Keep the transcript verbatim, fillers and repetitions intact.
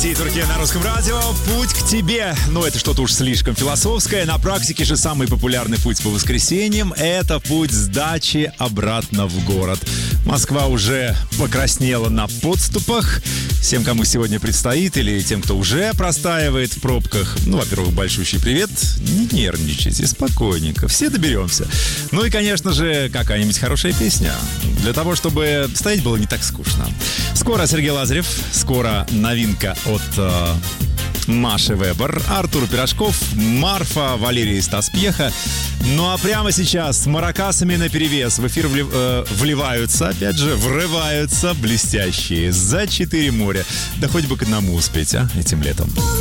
Турки на русском радио. Путь к тебе. Ну, это что-то уж слишком философское. На практике же самый популярный путь по воскресеньям — это путь с дачи обратно в город. Москва уже покраснела на подступах. Всем, кому сегодня предстоит, или тем, кто уже простаивает в пробках, ну, во-первых, большущий привет. Не нервничайте, спокойненько. Все доберемся. Ну и, конечно же, какая-нибудь хорошая песня. Для того, чтобы стоять было не так скучно. Скоро Сергей Лазарев, скоро новинка от э, Маши Вебер, Артур Пирожков, Марфа, Валерия и Стас Пьеха. Ну а прямо сейчас с маракасами наперевес в эфир влив, э, вливаются, опять же, врываются блестящие «За четыре моря». Да хоть бы к одному успеть, а, этим летом.